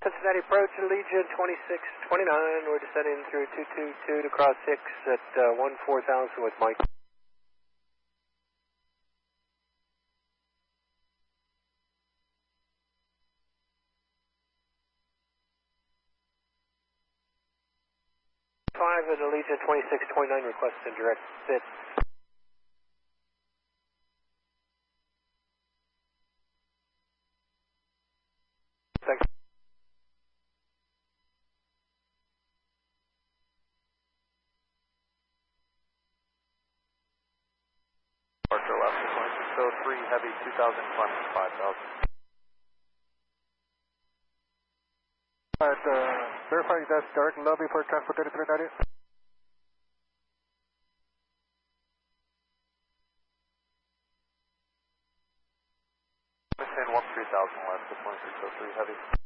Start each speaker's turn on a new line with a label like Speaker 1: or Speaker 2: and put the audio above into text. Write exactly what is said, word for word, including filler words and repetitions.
Speaker 1: Cincinnati approach, Allegiant twenty-six twenty-nine. We're descending through two two two to cross six at uh, one four thousand with Mike. five at Allegiant twenty-six twenty-nine, requesting direct fit. Thanks.
Speaker 2: Departure left twenty-six oh three, heavy two thousand climbing five thousand.
Speaker 3: Alright, uh, verifying that's direct lobby for transport thirty-three ninety.
Speaker 2: Maintain one three thousand left to twenty-six oh three, heavy.